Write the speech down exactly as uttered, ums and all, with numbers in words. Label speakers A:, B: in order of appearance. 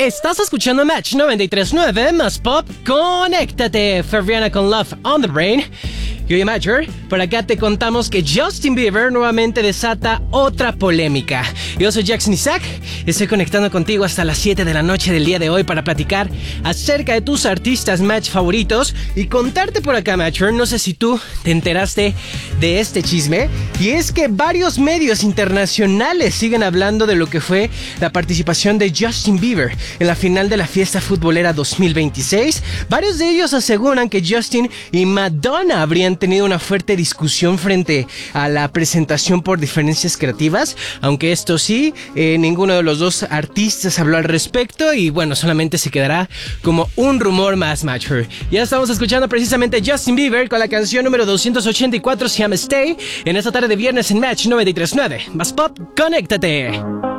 A: Estás escuchando Match noventa y tres punto nueve más Pop. Conéctate, Ferriana con Love on the Brain. Yo, Matcher, por acá te contamos que Justin Bieber nuevamente desata otra polémica. Yo soy Jackson Isaac, estoy conectando contigo hasta las siete de la noche del día de hoy para platicar acerca de tus artistas Match favoritos y contarte por acá, Matcher, no sé si tú te enteraste de este chisme, y es que varios medios internacionales siguen hablando de lo que fue la participación de Justin Bieber en la final de la fiesta futbolera dos mil veintiséis. Varios de ellos aseguran que Justin y Madonna habrían tenido una fuerte discusión frente a la presentación por diferencias creativas, aunque esto sí, eh, ninguno de los dos artistas habló al respecto y bueno, solamente se quedará como un rumor más, Matcher. Ya estamos escuchando precisamente Justin Bieber con la canción número doscientos ochenta y cuatro, se llama Stay, en esta tarde de viernes en Match noventa y tres punto nueve. Más Pop, conéctate.